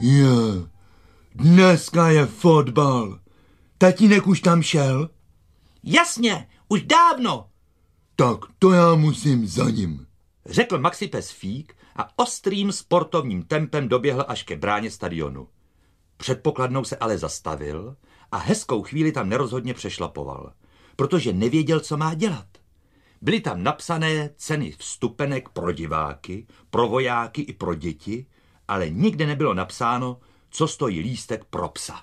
Je, dneska je fotbal. Tatínek už tam šel? Jasně, už dávno, Tak to já musím za ním. řekl Maxipes Fík a ostrým sportovním tempem doběhl až ke bráně stadionu. Před pokladnou se ale zastavil a hezkou chvíli tam nerozhodně přešlapoval, protože nevěděl, co má dělat. Byly tam napsané ceny vstupenek pro diváky, pro vojáky i pro děti, ale nikde nebylo napsáno, co stojí lístek pro psa.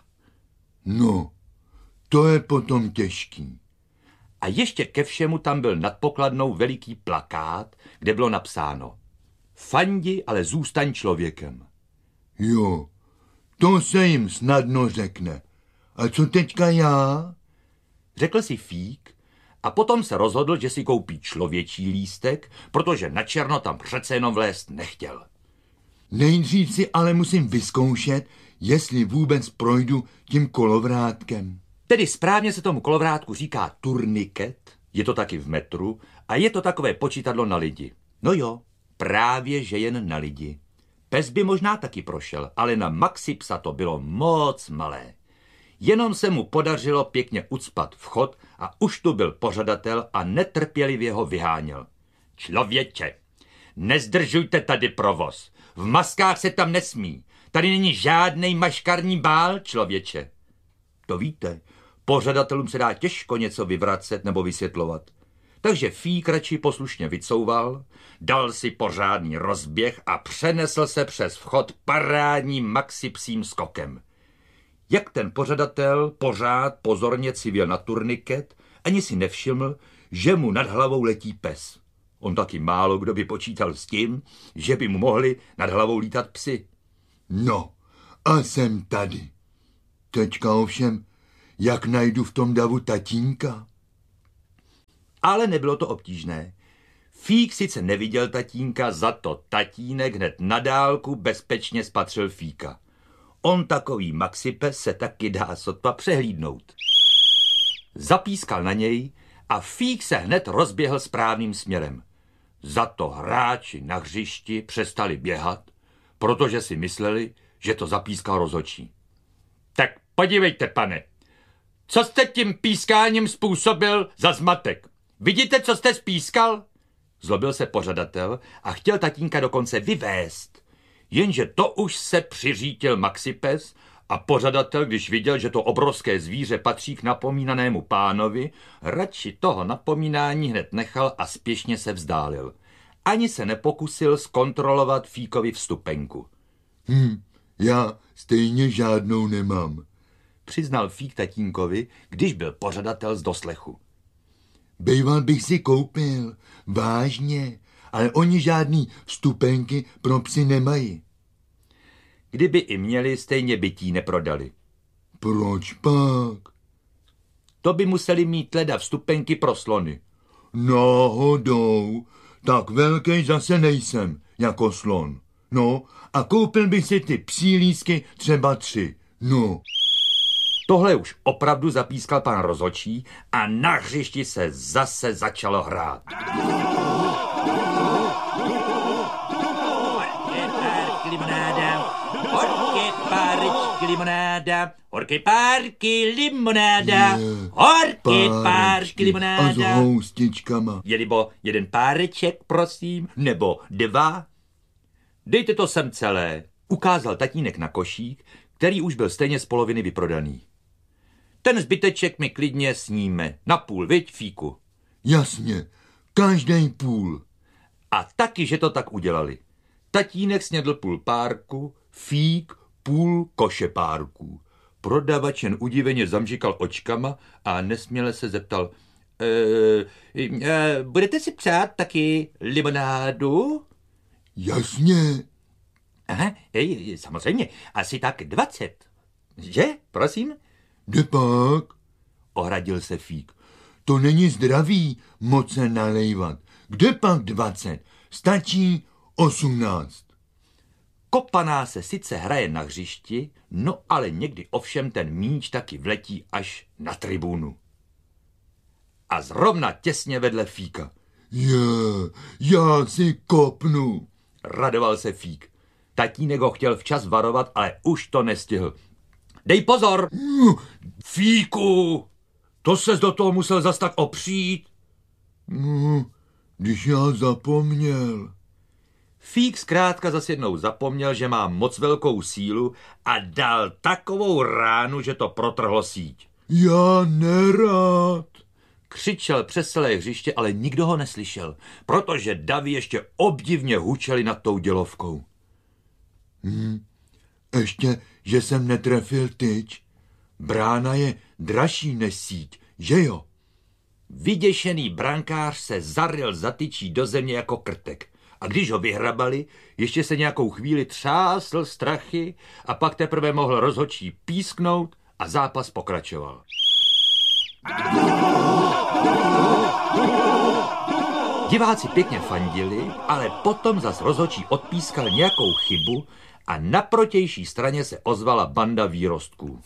No, to je potom těžký. A ještě ke všemu tam byl nad pokladnou veliký plakát, kde bylo napsáno: Fandi, ale zůstaň člověkem. Jo, to se jim snadno řekne. A co teďka já? Řekl si Fík a potom se rozhodl, že si koupí člověčí lístek, protože na černo tam přece jenom vlézt nechtěl. Nejdřív si ale musím vyzkoušet, jestli vůbec projdu tím kolovrátkem. Tedy správně se tomu kolovrátku říká turniket, je to taky v metru a je to takové počítadlo na lidi. No jo, právě že jen na lidi. Pes by možná taky prošel, ale na Maxi psa to bylo moc malé. Jenom se mu podařilo pěkně ucpat vchod a už tu byl pořadatel a netrpělivě ho vyháněl. Člověče, nezdržujte tady provoz. V maskách se tam nesmí. Tady není žádnej maškarní bál, člověče. To víte, pořadatelům se dá těžko něco vyvracet nebo vysvětlovat. Takže Fík radši poslušně vycouval, dal si pořádný rozběh a přenesl se přes vchod parádním maxipsím skokem. Jak ten pořadatel pořád pozorně civil na turniket, ani si nevšiml, že mu nad hlavou letí pes. On taky málo kdo by počítal s tím, že by mu mohli nad hlavou lítat psy. No, a jsem tady. Teďka ovšem, jak najdu v tom davu tatínka? Ale nebylo to obtížné. Fík sice neviděl tatínka, za to tatínek hned na dálku bezpečně spatřil Fíka. On takový Maxipes se taky dá sotva přehlídnout. Zapískal na něj a Fík se hned rozběhl správným směrem. Za to hráči na hřišti přestali běhat, protože si mysleli, že to zapískal rozhodčí. Tak podívejte, pane, co jste tím pískáním způsobil za zmatek? Vidíte, co jste spískal? Zlobil se pořadatel a chtěl tatínka dokonce vyvést. Jenže to už se přiřítil Maxipes a pořadatel, když viděl, že to obrovské zvíře patří k napomínanému pánovi, radši toho napomínání hned nechal a spěšně se vzdálil. Ani se nepokusil zkontrolovat Fíkovi vstupenku. Já stejně žádnou nemám, Přiznal Fík tatínkovi, když byl pořadatel z doslechu. Bejval bych si koupil, vážně, ale oni žádný vstupenky pro psy nemají. Kdyby i měli, stejně by tí neprodali. Proč pak? To by museli mít leda vstupenky pro slony. Náhodou, tak velký zase nejsem, jako slon. No, a koupil bych si ty psí lístky třeba 3. No. Tohle už opravdu zapískal pan rozhodčí a na hřišti se zase začalo hrát. Horké párky limonáda, horké párky limonáda. A s houstičkama. Je-libo jeden páreček, prosím, nebo 2? Dejte to sem celé, ukázal tatínek na košík, který už byl stejně z poloviny vyprodaný. Ten zbyteček mi klidně sníme, na půl, viď, Fíku? Jasně, každej půl. A taky, že to tak udělali. Tatínek snědl půl párku, Fík půl koše párků. Prodavač jen udiveně zamžikal očkama a nesměle se zeptal: budete si přát taky limonádu? Jasně. Aha, samozřejmě, asi tak 20. Že, prosím? Jde pak? Ohradil se Fík. To není zdravý moc se nalejvat. Kde pak 20? Stačí 18. Kopaná se sice hraje na hřišti, no ale někdy ovšem ten míč taky vletí až na tribunu. A zrovna těsně vedle Fíka. Já si kopnu. Radoval se Fík. Tatínek ho chtěl včas varovat, ale už to nestihl. Dej pozor! Fíku! To ses do toho musel zas tak opřít. Když já zapomněl. Fík zkrátka zas jednou zapomněl, že má moc velkou sílu a dal takovou ránu, že to protrhlo síť. Já nerad. Křičel přes celé hřiště, ale nikdo ho neslyšel, protože davy ještě obdivně hučeli nad tou dělovkou. Ještě, že jsem netrefil tyč. Brána je dražší než síť, že jo? Vyděšený brankář se zaryl za tyčí do země jako krtek. A když ho vyhrabali, ještě se nějakou chvíli třásl strachy a pak teprve mohl rozhodčí písknout a zápas pokračoval. Diváci pěkně fandili, ale potom zas rozhodčí odpískal nějakou chybu a na protější straně se ozvala banda výrostků.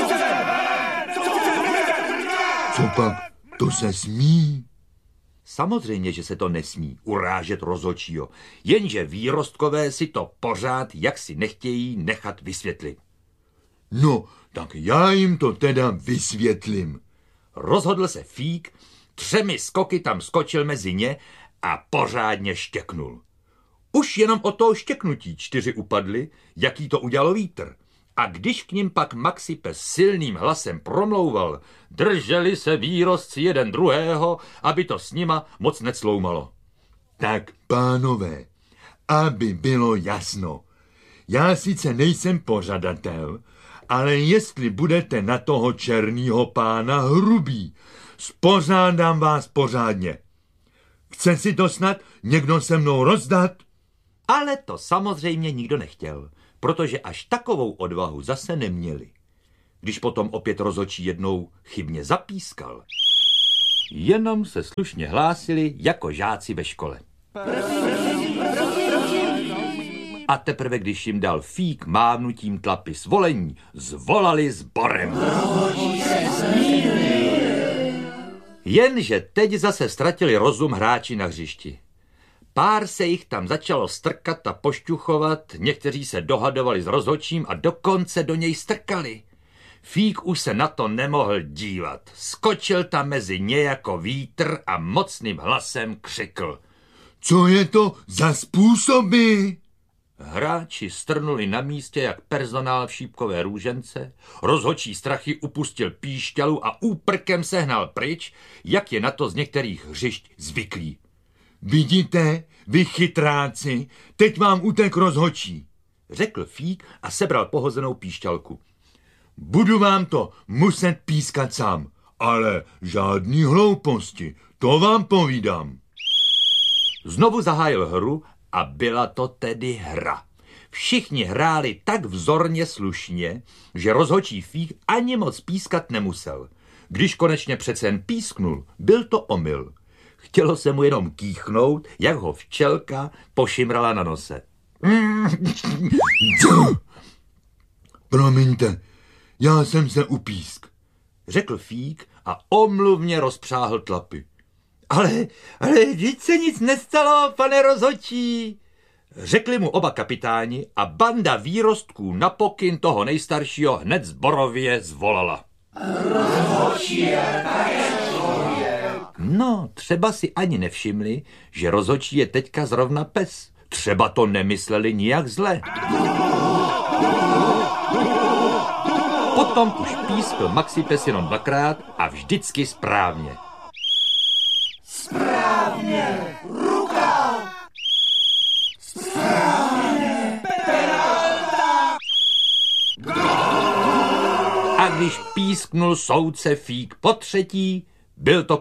Co pak? To se smí? Samozřejmě, že se to nesmí urážet rozhodčího, jenže výrostkové si to pořád jaksi nechtějí nechat vysvětlit. No, tak já jim to teda vysvětlím. Rozhodl se Fík, 3 skoky tam skočil mezi ně a pořádně štěknul. Už jenom o toho štěknutí 4 upadli, jaký to udělal vítr. A když k nim pak Maxipes silným hlasem promlouval, drželi se výrostci jeden druhého, aby to s nima moc necloumalo. Tak, pánové, aby bylo jasno, já sice nejsem pořadatel, ale jestli budete na toho černýho pána hrubý, spořádám vás pořádně. Chce si to snad někdo se mnou rozdat? Ale to samozřejmě nikdo nechtěl, protože až takovou odvahu zase neměli. Když potom opět rozhodčí jednou chybně zapískal, jenom se slušně hlásili jako žáci ve škole. A teprve, když jim dal Fík mávnutím tlapy svolení, zvolali sborem. Jenže teď zase ztratili rozum hráči na hřišti. Pár se jich tam začalo strkat a pošťuchovat, někteří se dohadovali s rozhodčím a dokonce do něj strkali. Fík už se na to nemohl dívat. Skočil tam mezi ně jako vítr a mocným hlasem křikl. Co je to za způsoby? Hráči strnuli na místě jak personál v šípkové růžence, rozhodčí strachy upustil píšťalu a úprkem sehnal pryč, jak je na to z některých hřišť zvyklý. Vidíte, vy chytráci, teď vám utek rozhodčí, řekl Fík a sebral pohozenou píšťalku. Budu vám to muset pískat sám, ale žádný hlouposti, to vám povídám. Znovu zahájil hru a byla to tedy hra. Všichni hráli tak vzorně slušně, že rozhodčí Fík ani moc pískat nemusel. Když konečně přece jen písknul, byl to omyl. Chtělo se mu jenom kýchnout, jak ho včelka pošimrala na nose. Promiňte, já jsem se upísk, řekl Fík a omluvně rozpřáhl tlapy. Ale vždyť se nic nestalo, pane rozhodčí, řekli mu oba kapitáni a banda výrostků na pokyn toho nejstaršího hned zborově zvolala. Rozhodčí je člověk. No, třeba si ani nevšimli, že rozhodčí je teďka zrovna pes. Třeba to nemysleli nijak zle. Potom už pískl Maxipes jenom 2krát a vždycky správně. Správně, ruka! Správně, penalta! A když písknul soudce Fík po 3., byl to